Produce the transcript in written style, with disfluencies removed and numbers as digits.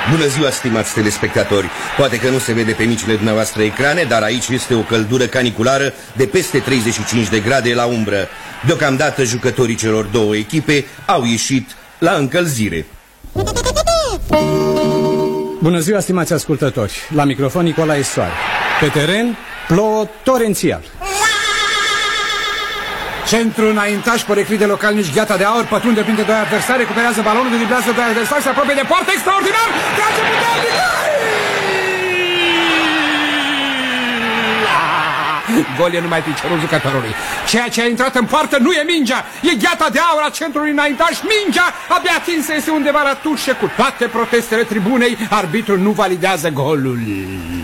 Bună ziua, stimați telespectatori. Poate că nu se vede pe micile dumneavoastră ecrane, dar aici este o căldură caniculară de peste 35 de grade la umbră. Deocamdată jucătorii celor două echipe au ieșit la încălzire. Bună ziua, stimați ascultători. La microfon Nicolae Soare. Pe teren plouă torențial. Centru înaintaș, poreclit de localnici, Gheata de Aur, pătrunde printre doi adversari, recuperează balonul, driblează doi adversari, se apropie de poartă, extraordinar! Trage puternic! Gol e numai piciorul jucătorului. Ceea ce a intrat în poartă nu e mingea, e Gheata de Aur a centrului înaintaș. Mingea abia atinsă este undeva la tușe. Cu toate protestele tribunei, arbitrul nu validează golul.